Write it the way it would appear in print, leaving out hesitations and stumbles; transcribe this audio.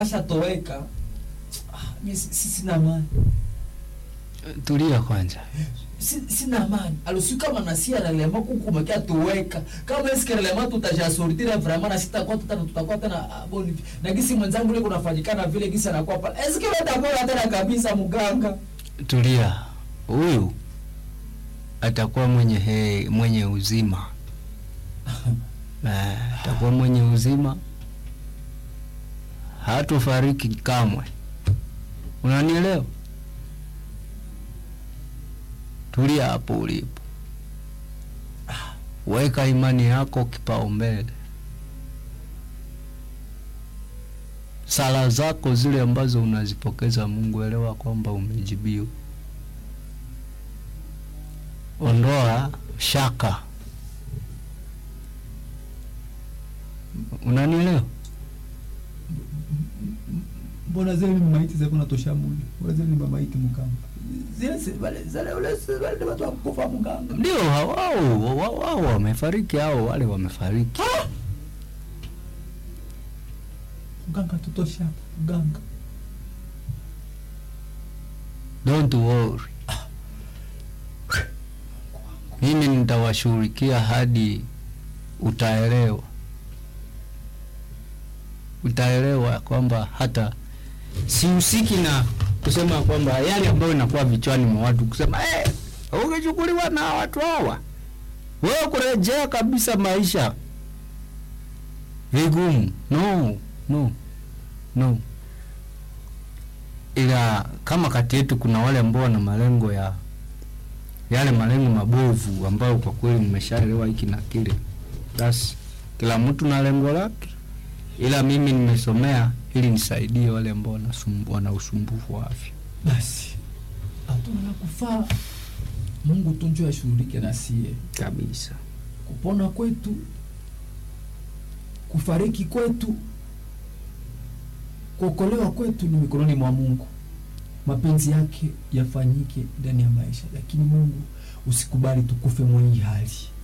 Ashatoweka. Mimi sina amani. Tulia kwanza. Sina amani. Alosi kama nasia na lema kukumekia toweka. Kama eske lema tutajasortira vraiment na sitakuwa tutakuwa tena boni. Na gisi mwenzangu yule kunafanyikana vile gisi anakuwa pale. Eske watakuwa tena kabisa mganga. Tulia. Huyu atakuwa mwenye uzima. Atakuwa mwenye uzima. Hatofariki kamwe. Unanielewa? Tulia hapo ulipo. Weka imani yako kipaumbele. Sala zako zile ambazo unazipokeza Mungu, elewa kwamba umejibiwa. Ondoa shaka. Unanielewa? Mbona zile maiti zako natosha mwili? Mbona zile ni maiti mkamba? Zile watu wakufa mganga. Ndio wao wamefariki, hao wale wamefariki. Mganga tutosha mganga. Don't worry. Mimi nitawashughulikia hadi utaelewa. Utaelewa kwamba hata sihusiki na kusema kwamba yale ambayo inakuwa vichwani mwa watu kusema ungechukuliwa na watu hawa. Wewe kurejea kabisa maisha vigumu. No. Ila kama kati yetu kuna wale ambao wana malengo yale malengo mabovu ambayo kwa kweli mmeshaelewa hiki na kile. Basi kila mtu na lengo lake. Ila mimi nimesomea ili nisaidie wale ambao wana usumbufu wa afya. Basi hatuna kufaa. Mungu tunjue ashughulike na sie kabisa. Kupona kwetu, kufariki kwetu, kuokolewa kwetu ni mikononi mwa Mungu. Mapenzi yake yafanyike ndani ya maisha, lakini Mungu usikubali tukufe mwa hii hali.